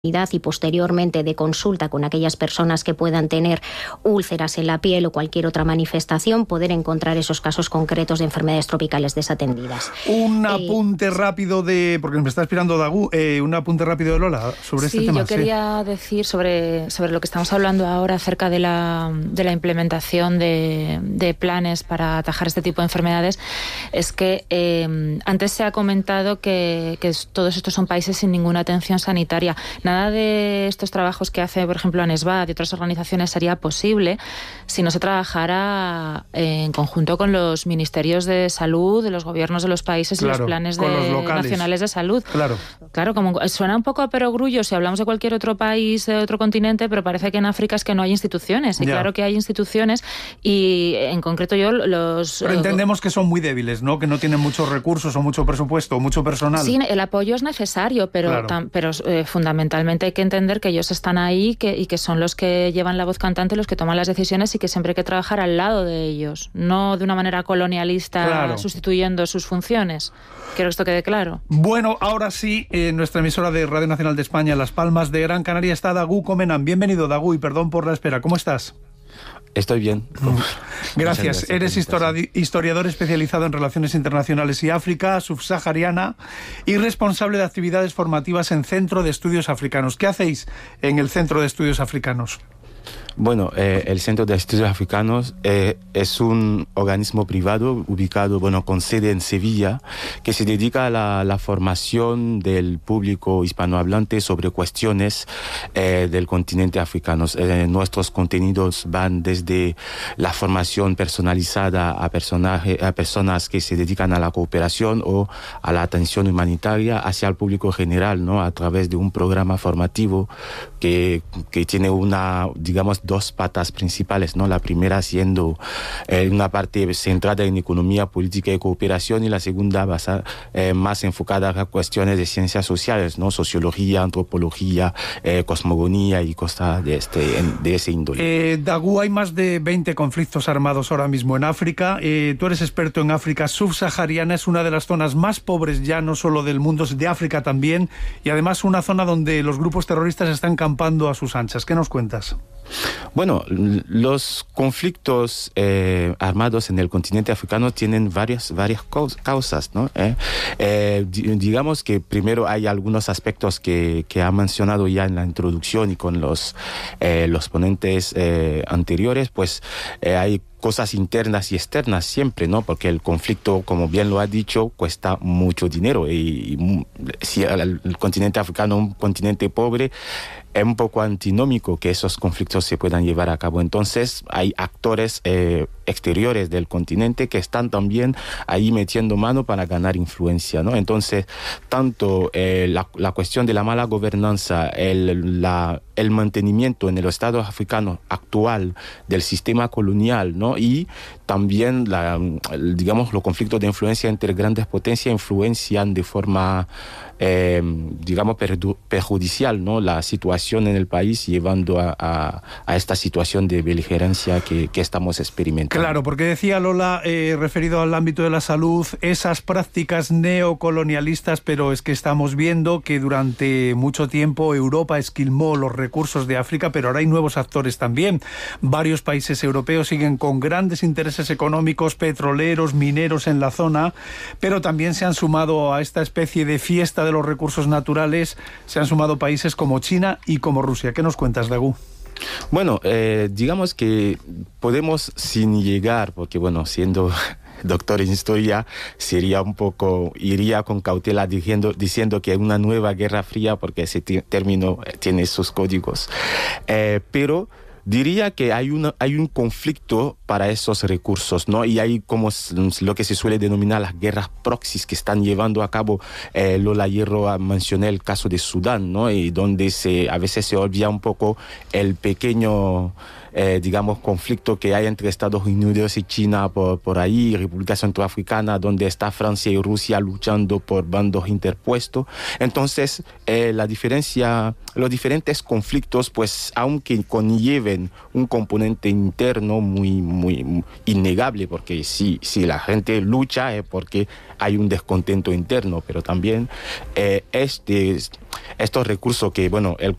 y posteriormente de consulta con aquellas personas que puedan tener úlceras en la piel o cualquier otra manifestación, poder encontrar esos casos concretos de enfermedades tropicales desatendidas. Un apunte rápido porque me está inspirando Dagu, un apunte rápido de Lola sobre este tema. Yo quería decir sobre lo que estamos hablando ahora acerca de la implementación de planes para atajar este tipo de enfermedades. Es que antes se ha comentado que todos estos son países sin ninguna atención sanitaria. Nada de estos trabajos que hace, por ejemplo, ANESBAD y otras organizaciones sería posible si no se trabajara en conjunto con los ministerios de salud, de los gobiernos de los países y los planes nacionales de salud. Claro, como suena un poco a perogrullo si hablamos de cualquier otro país, de otro continente, pero parece que en África es que no hay instituciones. Y claro que hay instituciones y en concreto pero entendemos que son muy débiles, ¿no? Que no tienen muchos recursos o mucho presupuesto o mucho personal. Sí, el apoyo es necesario, pero fundamentalmente hay que entender que ellos están ahí y que son los que llevan la voz cantante, los que toman las decisiones y que siempre hay que trabajar al lado de ellos, no de una manera colonialista sustituyendo sus funciones. Quiero que esto quede claro. Bueno, ahora sí, en nuestra emisora de Radio Nacional de España, Las Palmas de Gran Canaria, está Dagu Comenan. Bienvenido, Dagu, y perdón por la espera. ¿Cómo estás? Estoy bien. Gracias. Eres historiador especializado en relaciones internacionales y África subsahariana y responsable de actividades formativas en Centro de Estudios Africanos. ¿Qué hacéis en el Centro de Estudios Africanos? Bueno, el Centro de Estudios Africanos es un organismo privado ubicado, con sede en Sevilla, que se dedica a la formación del público hispanohablante sobre cuestiones del continente africano. Nuestros contenidos van desde la formación personalizada a personas que se dedican a la cooperación o a la atención humanitaria hacia el público general, ¿no? A través de un programa formativo que tiene dos patas principales, ¿no? La primera siendo una parte centrada en economía, política y cooperación, y la segunda más enfocada a cuestiones de ciencias sociales, ¿no? Sociología, antropología, cosmogonía y cosas de ese índole. Dagu, hay más de 20 conflictos armados ahora mismo en África. Tú eres experto en África subsahariana, es una de las zonas más pobres ya no solo del mundo, de África también, y además una zona donde los grupos terroristas están campando a sus anchas. ¿Qué nos cuentas? Bueno, los conflictos armados en el continente africano tienen varias causas, ¿no? Digamos que primero hay algunos aspectos que ha mencionado ya en la introducción y con los ponentes anteriores, pues hay cosas internas y externas siempre, ¿no? Porque el conflicto, como bien lo ha dicho, cuesta mucho dinero y si el continente africano es un continente pobre, es un poco antinómico que esos conflictos se puedan llevar a cabo. Entonces hay actores exteriores del continente que están también ahí metiendo mano para ganar influencia, ¿no? Entonces, tanto la cuestión de la mala gobernanza, el mantenimiento en el Estado africano actual del sistema colonial, ¿no? Y también los conflictos de influencia entre grandes potencias influencian de forma perjudicial, ¿no? La situación en el país, llevando a esta situación de beligerancia que estamos experimentando. Claro, porque decía Lola, referido al ámbito de la salud, esas prácticas neocolonialistas, pero es que estamos viendo que durante mucho tiempo Europa esquilmó los recursos de África, pero ahora hay nuevos actores también. Varios países europeos siguen con grandes intereses económicos, petroleros, mineros en la zona, pero también se han sumado a esta especie de fiesta de los recursos naturales, se han sumado países como China y como Rusia. ¿Qué nos cuentas, Dagu? Bueno, digamos que podemos, sin llegar, porque siendo doctor en historia, iría con cautela diciendo que hay una nueva guerra fría, porque ese término tiene sus códigos. Pero diría que hay un conflicto para esos recursos, ¿no? Y hay como lo que se suele denominar las guerras proxies que están llevando a cabo. Lola Hierro mencioné el caso de Sudán, ¿no? Y donde a veces se olvida un poco el pequeño digamos, conflicto que hay entre Estados Unidos y China por ahí, República Centroafricana, donde está Francia y Rusia luchando por bandos interpuestos. Entonces, los diferentes conflictos, pues, aunque conlleven un componente interno muy innegable, porque si la gente lucha es porque hay un descontento interno, pero también estos recursos que, bueno, el